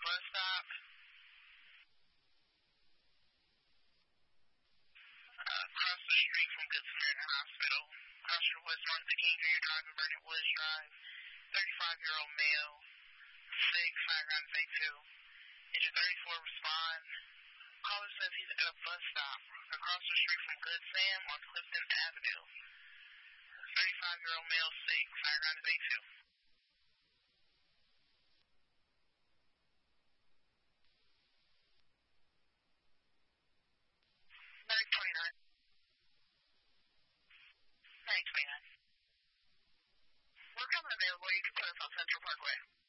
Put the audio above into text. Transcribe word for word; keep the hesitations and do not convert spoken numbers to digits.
bus stop. Uh, across the street from Good Samaritan Hospital. Across your West Martin King Junior Drive and Burnett Woods Drive. thirty-five-year-old male. Sick, fireground V two. Engine thirty-four respond. Caller says he's at a bus stop across the street from Good Sam on Clifton Avenue. thirty-five-year-old male sick, fireground V two. nine twenty-nine. nine twenty-nine. We're coming available. You can put us on Central Parkway.